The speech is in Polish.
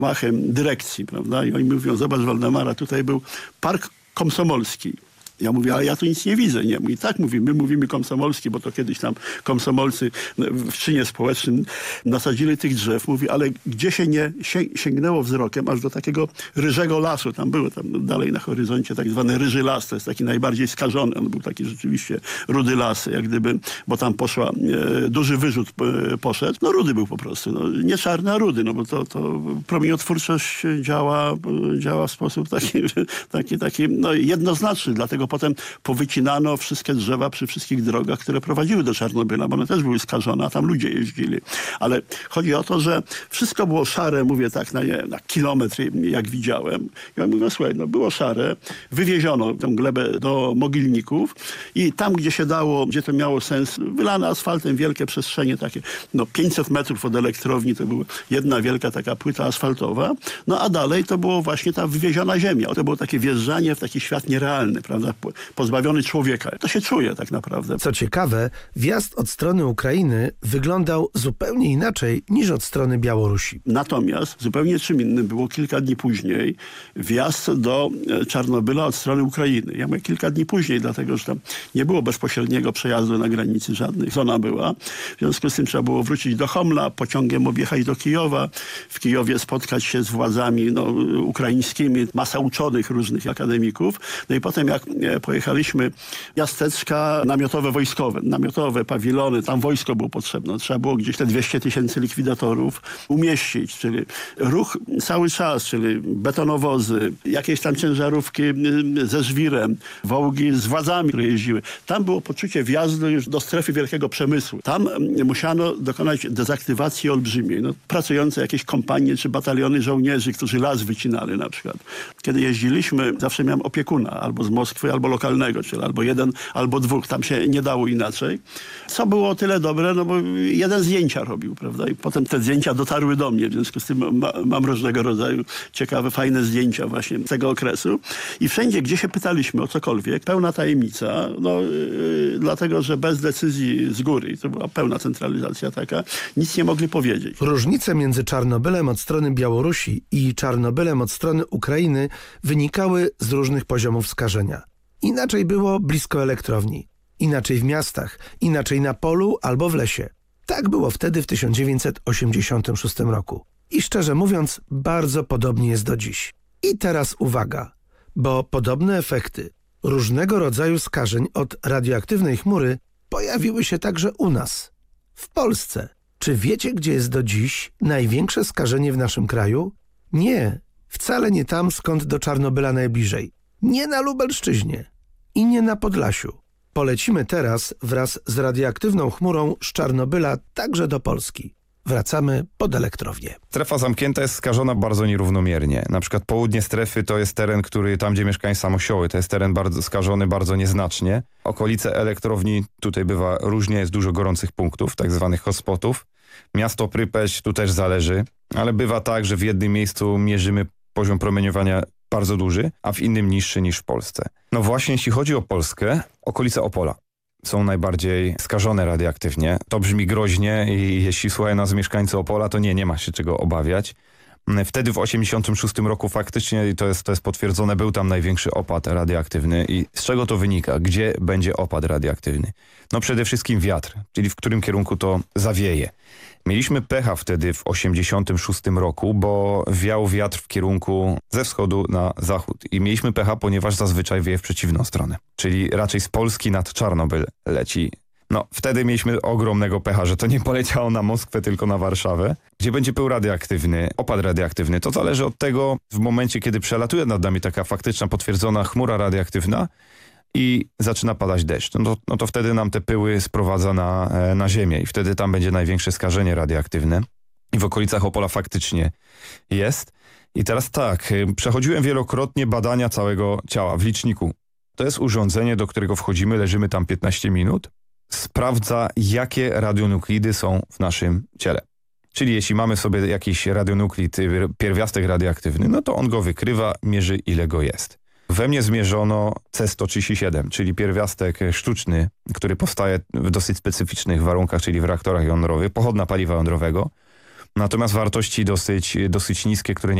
zamachem dyrekcji, prawda? I oni mówią, zobacz Waldemara, tutaj był Park Komsomolski. Ja mówię, ale ja tu nic nie widzę. Nie, i tak my mówimy komsomolski, bo to kiedyś tam komsomolcy w czynie społecznym nasadzili tych drzew. Mówi, ale gdzie się nie sięgnęło wzrokiem aż do takiego ryżego lasu. Tam były tam dalej na horyzoncie tak zwany ryży las. To jest taki najbardziej skażony. On był taki rzeczywiście rudy las, jak gdyby, bo tam duży wyrzut poszedł. No rudy był po prostu. No, nie czarny, a rudy, no bo to promieniotwórczość działa w sposób taki no, jednoznaczny. Dlatego potem powycinano wszystkie drzewa przy wszystkich drogach, które prowadziły do Czarnobyla, bo one też były skażone, a tam ludzie jeździli. Ale chodzi o to, że wszystko było szare, mówię tak, na kilometr, jak widziałem. Ja mówię, no słuchaj, no było szare, wywieziono tę glebę do mogilników i tam, gdzie się dało, gdzie to miało sens, wylane asfaltem wielkie przestrzenie takie, no 500 metrów od elektrowni, to była jedna wielka taka płyta asfaltowa, no a dalej to było właśnie ta wywieziona ziemia. To było takie wjeżdżanie w taki świat nierealny, prawda? Pozbawiony człowieka. To się czuje tak naprawdę. Co ciekawe, wjazd od strony Ukrainy wyglądał zupełnie inaczej niż od strony Białorusi. Natomiast zupełnie czym innym było kilka dni później wjazd do Czarnobyla od strony Ukrainy. Ja mówię kilka dni później, dlatego że tam nie było bezpośredniego przejazdu na granicy żadnych. Zona była. W związku z tym trzeba było wrócić do Homla, pociągiem objechać do Kijowa. W Kijowie spotkać się z władzami ukraińskimi, masa uczonych różnych akademików. No i potem jak pojechaliśmy, miasteczka namiotowe wojskowe, namiotowe pawilony, tam wojsko było potrzebne. Trzeba było gdzieś te 200 000 likwidatorów umieścić, czyli ruch cały czas, czyli betonowozy, jakieś tam ciężarówki ze żwirem, wołgi z władzami, które jeździły. Tam było poczucie wjazdu już do strefy wielkiego przemysłu. Tam musiano dokonać dezaktywacji olbrzymiej. No, pracujące jakieś kompanie czy bataliony żołnierzy, którzy las wycinali na przykład. Kiedy jeździliśmy, zawsze miałem opiekuna albo z Moskwy, albo lokalnego, czyli albo jeden, albo dwóch. Tam się nie dało inaczej. Co było o tyle dobre, no bo jeden zdjęcia robił, prawda? I potem te zdjęcia dotarły do mnie, w związku z tym mam różnego rodzaju ciekawe, fajne zdjęcia właśnie z tego okresu. I wszędzie, gdzie się pytaliśmy o cokolwiek, pełna tajemnica, dlatego, że bez decyzji z góry, to była pełna centralizacja taka, nic nie mogli powiedzieć. Różnice między Czarnobylem od strony Białorusi i Czarnobylem od strony Ukrainy wynikały z różnych poziomów skażenia. Inaczej było blisko elektrowni, inaczej w miastach, inaczej na polu albo w lesie. Tak było wtedy w 1986 roku. I szczerze mówiąc, bardzo podobnie jest do dziś. I teraz uwaga, bo podobne efekty różnego rodzaju skażeń od radioaktywnej chmury pojawiły się także u nas, w Polsce. Czy wiecie, gdzie jest do dziś największe skażenie w naszym kraju? Nie, wcale nie tam, skąd do Czarnobyla najbliżej. Nie na Lubelszczyźnie i nie na Podlasiu. Polecimy teraz wraz z radioaktywną chmurą z Czarnobyla także do Polski. Wracamy pod elektrownię. Strefa zamknięta jest skażona bardzo nierównomiernie. Na przykład południe strefy to jest teren, który tam, gdzie mieszkają samosioły, to jest teren bardzo skażony bardzo nieznacznie. Okolice elektrowni, tutaj bywa różnie, jest dużo gorących punktów, tak zwanych hotspotów. Miasto Prypeć, tu też zależy, ale bywa tak, że w jednym miejscu mierzymy poziom promieniowania bardzo duży, a w innym niższy niż w Polsce. No właśnie, jeśli chodzi o Polskę, okolice Opola są najbardziej skażone radioaktywnie. To brzmi groźnie i jeśli słuchają nas mieszkańcy Opola, to nie ma się czego obawiać. Wtedy w 1986 roku faktycznie, to jest potwierdzone, był tam największy opad radioaktywny. I z czego to wynika? Gdzie będzie opad radioaktywny? No przede wszystkim wiatr, czyli w którym kierunku to zawieje. Mieliśmy pecha wtedy w 1986 roku, bo wiał wiatr w kierunku ze wschodu na zachód. I mieliśmy pecha, ponieważ zazwyczaj wieje w przeciwną stronę. Czyli raczej z Polski nad Czarnobyl leci. No, wtedy mieliśmy ogromnego pecha, że to nie poleciało na Moskwę, tylko na Warszawę. Gdzie będzie pył radioaktywny, opad radioaktywny, to zależy od tego, w momencie, kiedy przelatuje nad nami taka faktyczna, potwierdzona chmura radioaktywna i zaczyna padać deszcz. No to wtedy nam te pyły sprowadza na ziemię i wtedy tam będzie największe skażenie radioaktywne. I w okolicach Opola faktycznie jest. I teraz tak, przechodziłem wielokrotnie badania całego ciała w liczniku. To jest urządzenie, do którego wchodzimy, leżymy tam 15 minut. Sprawdza, jakie radionuklidy są w naszym ciele. Czyli jeśli mamy sobie jakiś radionuklid, pierwiastek radioaktywny, no to on go wykrywa, mierzy, ile go jest. We mnie zmierzono C137, czyli pierwiastek sztuczny, który powstaje w dosyć specyficznych warunkach, czyli w reaktorach jądrowych, pochodna paliwa jądrowego. Natomiast wartości dosyć niskie, które nie